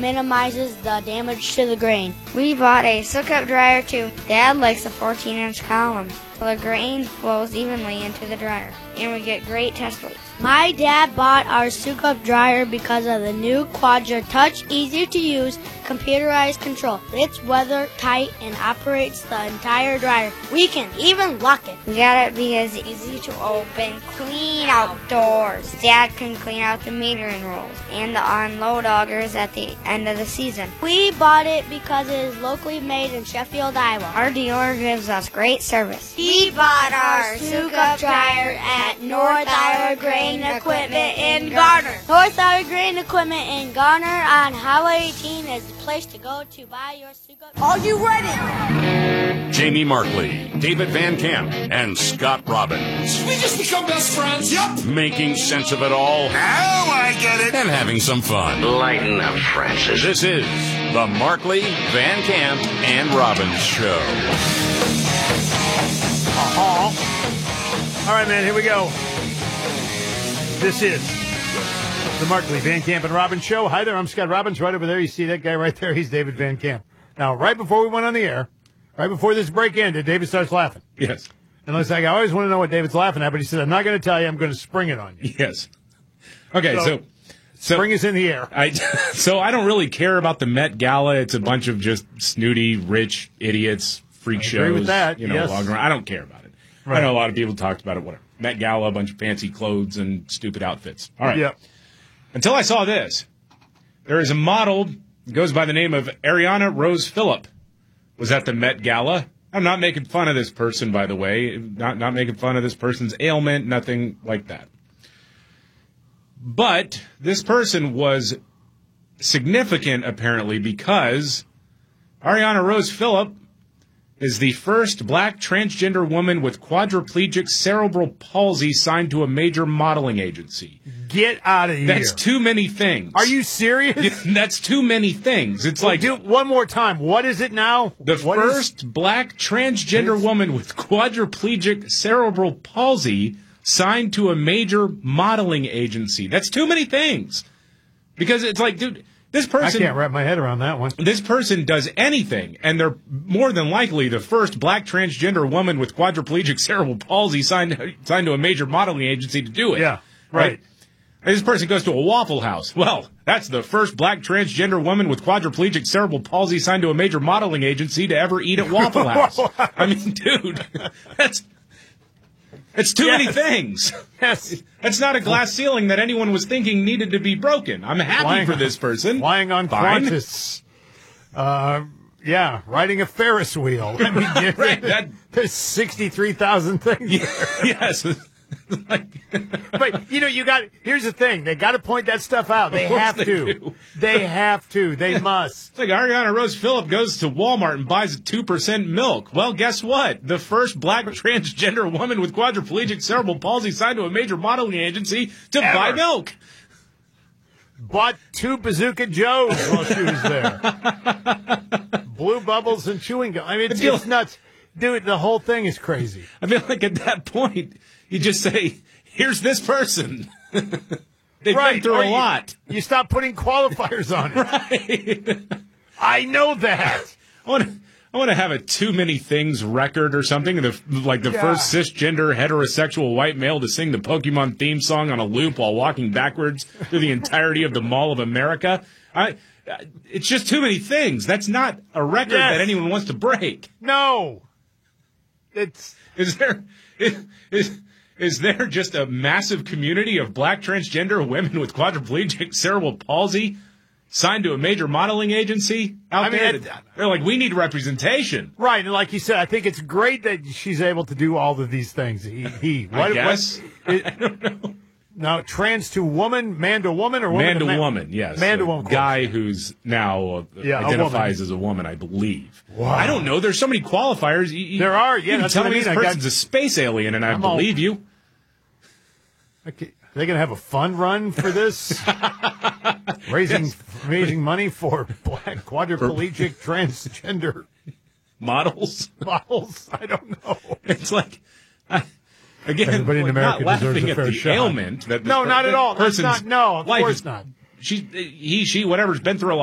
minimizes the damage to the grain. We bought a Sook-Up dryer too. Dad likes a 14-inch column, so the grain flows evenly into the dryer, and we get great test weights. My dad bought our Sook-Up dryer because of the new Quadra Touch, easy-to-use, computerized control. It's weather-tight and operates the entire dryer. We can even lock it. We got it because it's easy to open, clean outdoors. Dad can clean out the metering rolls and the unload augers at the end of the season. We bought it because it is locally made in Sheffield, Iowa. Our dealer gives us great service. He bought our Sook-Up dryer at North Iowa Grain Equipment in Garner. North Iowa Grain Equipment in Garner on Highway 18 is the place to go to buy your Sook-Up. Are you ready? Jamie Markley, David Van Camp, and Scott Robbins. We just become best friends. Yep. Making sense of it all. Now I get it. And having some fun. Lighten up, Francis. This is the Markley, Van Camp, and Robbins Show. All right, man, here we go. This is the Markley, Van Camp, and Robbins Show. Hi there, I'm Scott Robbins. Right over there, you see that guy right there? He's David Van Camp. Now, right before we went on the air, right before this break ended, David starts laughing. Yes. And it's like, I always want to know what David's laughing at, but he said, I'm not going to tell you, I'm going to spring it on you. Yes. Okay, so spring is in the air. So I don't really care about the Met Gala. It's a bunch of just snooty, rich idiots, freak shows. Agree with that, walking around. I don't care about it. Right. I know a lot of people talked about it, whatever. Met Gala, a bunch of fancy clothes and stupid outfits. All right. Yep. Until I saw this. There is a model, goes by the name of Ariana Rose Phillip, was at the Met Gala. I'm not making fun of this person, by the way. Not making fun of this person's ailment, nothing like that. But this person was significant, apparently, because Ariana Rose Phillip is the first black transgender woman with quadriplegic cerebral palsy signed to a major modeling agency. Get out of here. That's too many things. Are you serious? That's too many things. It's like... Do it one more time. What is it now? The first black transgender woman with quadriplegic cerebral palsy signed to a major modeling agency. That's too many things. Because it's like, dude... This person, I can't wrap my head around that one. This person does anything, and they're more than likely the first black transgender woman with quadriplegic cerebral palsy signed to a major modeling agency to do it. Yeah, right. And this person goes to a Waffle House. Well, that's the first black transgender woman with quadriplegic cerebral palsy signed to a major modeling agency to ever eat at Waffle House. I mean, dude, it's too many things. Yes. That's not a glass ceiling that anyone was thinking needed to be broken. I'm happy for this person. Flying on Qantas. Riding a Ferris wheel. I mean, right. There's 63,000 things there. Yes. But, here's the thing. They got to point that stuff out. They have to. They have to. They must. It's like Ariana Rose Phillip goes to Walmart and buys a 2% milk. Well, guess what? The first black transgender woman with quadriplegic cerebral palsy signed to a major modeling agency to buy milk. Bought 2 Bazooka Joes while she was there. Blue Bubbles and chewing gum. I mean, it's nuts. Dude, the whole thing is crazy. I feel like at that point, you just say, here's this person. They've been through a lot. You stop putting qualifiers on it. Right. I know that. I want to have a too many things record or something. The first cisgender heterosexual white male to sing the Pokemon theme song on a loop while walking backwards through the entirety of the Mall of America. It's just too many things. That's not a record that anyone wants to break. No. Is there just a massive community of black transgender women with quadriplegic cerebral palsy signed to a major modeling agency out there? They're like, we need representation. Right, and like you said, I think it's great that she's able to do all of these things. I guess. I don't know. Now, trans to woman, man to woman, or woman man to woman, yes. Man to woman. Guy who's now identifies as a woman, I believe. Wow. I don't know. There's so many qualifiers. There are. Yeah, you can tell me this person's a space alien, and I believe you. Okay. Are they going to have a fund run for this? Raising money for black quadriplegic transgender models? I don't know. It's like... Again, everybody in America not deserves laughing a fair at the shot. ailment. No, not at all. That's not. No, of course not. He, she, whatever's been through a lot.